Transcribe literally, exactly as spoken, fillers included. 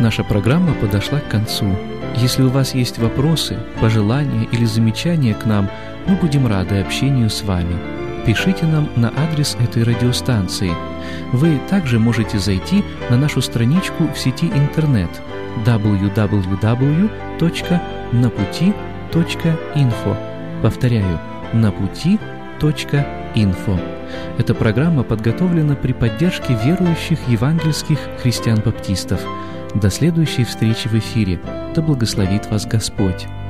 Наша программа подошла к концу. Если у вас есть вопросы, пожелания или замечания к нам, мы будем рады общению с вами. Пишите нам на адрес этой радиостанции. Вы также можете зайти на нашу страничку в сети интернет дабл ю дабл ю дабл ю точка на пути точка инфо. Повторяю, на пути точка инфо. Эта программа подготовлена при поддержке верующих евангельских христиан-баптистов. До следующей встречи в эфире. Да благословит вас Господь!